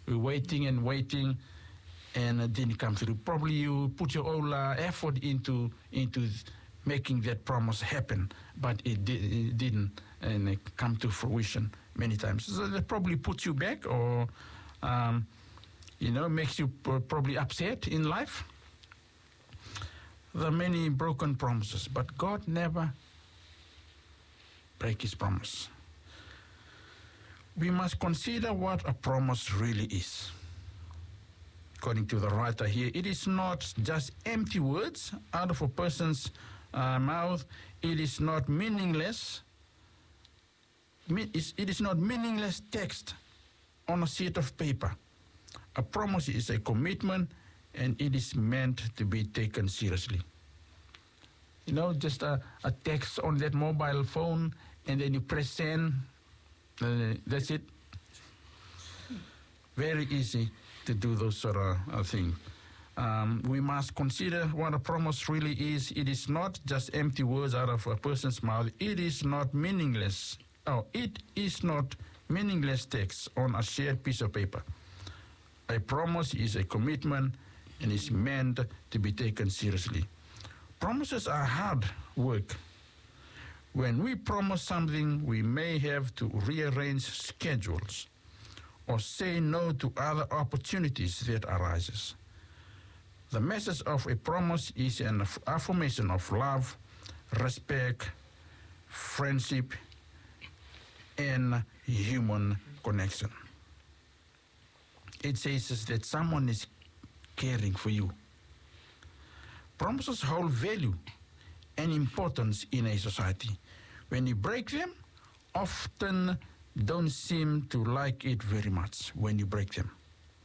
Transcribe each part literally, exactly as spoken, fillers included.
we're waiting and waiting, and it didn't come through. Probably you put your whole uh, effort into into making that promise happen, but it, di- it didn't and it come to fruition many times. So that probably puts you back, or um, you know, makes you p- probably upset in life. There are many broken promises, but God never breaks His promise. We must consider what a promise really is. According to the writer here, it is not just empty words out of a person's uh, mouth. It is not meaningless. It is not meaningless text on a sheet of paper. A promise is a commitment, and it is meant to be taken seriously. You know, just a, a text on that mobile phone, and then you press send. Uh, that's it. Very easy to do those sort of uh, things. Um, we must consider what a promise really is. It is not just empty words out of a person's mouth. It is not meaningless. Oh, it is not meaningless text on a shared piece of paper. A promise is a commitment and is meant to be taken seriously. Promises are hard work. When we promise something, we may have to rearrange schedules or say no to other opportunities that arises. The message of a promise is an affirmation of love, respect, friendship, and human connection. It says that someone is caring for you. Promises hold value and importance in a society. When you break them, often don't seem to like it very much when you break them.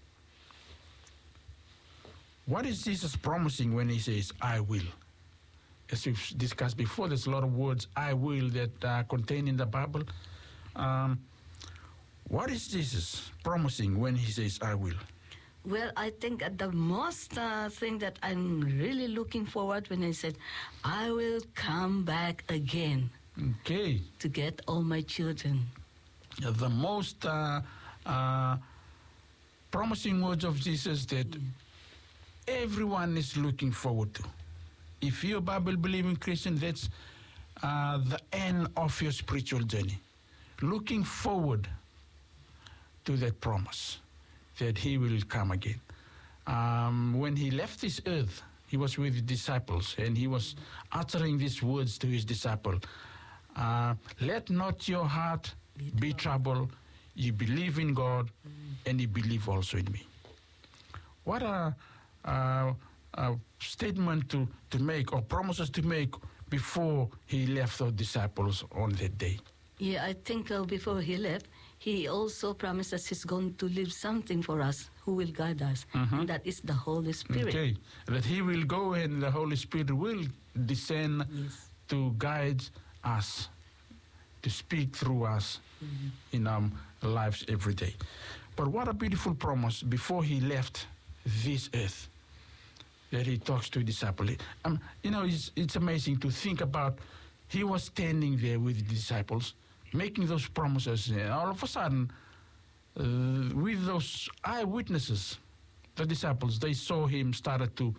What is Jesus promising when he says, I will? As we've discussed before, there's a lot of words, I will, that are contained in the Bible. Um, what is Jesus promising when he says, I will? Well, I think the most uh, thing that I'm really looking forward when I said, I will come back again. Okay. To get all my children. The most uh, uh, promising words of Jesus that yeah. everyone is looking forward to. If you're a Bible-believing Christian, that's uh, the end of your spiritual journey. Looking forward to that promise that he will come again. Um, when he left this earth, he was with his disciples, and he was uttering these words to his disciple. Uh, Let not your heart be, be troubled. You believe in God, mm. and you believe also in me. What a, a, a statement to, to make, or promises to make before he left the disciples on that day. Yeah, I think uh, before he left, he also promised us he's going to leave something for us who will guide us. Mm-hmm. And that is the Holy Spirit. Okay. That he will go and the Holy Spirit will descend yes. to guide us, to speak through us mm-hmm. in our lives every day. But what a beautiful promise before he left this earth, that he talks to his disciples. Um, you know, it's, it's amazing to think about. He was standing there with the disciples, making those promises, and all of a sudden, uh, with those eyewitnesses, the disciples, they saw him started to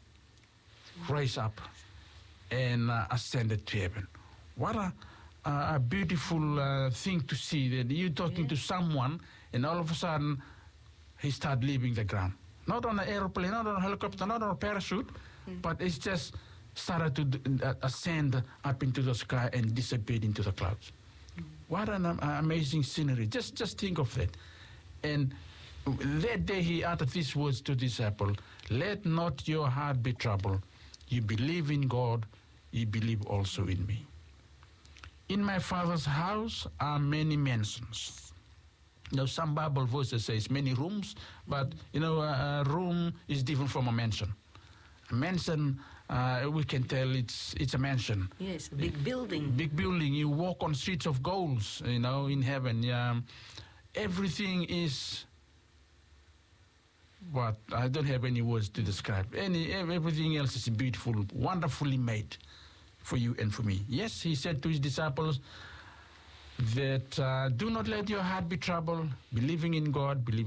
rise up and uh, ascended to heaven. What a, a, a beautiful uh, thing to see, that you're talking yeah. to someone, and all of a sudden, he started leaving the ground. Not on an airplane, not on a helicopter, not on a parachute, mm. but it's just started to uh, ascend up into the sky and disappeared into the clouds. Mm. What an um, amazing scenery. Just just think of that. And that day he uttered these words to the disciple, let not your heart be troubled. You believe in God, you believe also in me. In my Father's house are many mansions. Now, some Bible verses says many rooms, but, you know, a, a room is different from a mansion. A mansion, uh, we can tell it's it's a mansion. Yes, a big building. Big building. You walk on streets of gold, you know, in heaven. Um, everything is what? I don't have any words to describe. Any Everything else is beautiful, wonderfully made for you and for me. Yes, he said to his disciples that uh, do not let your heart be troubled, believing in God, believe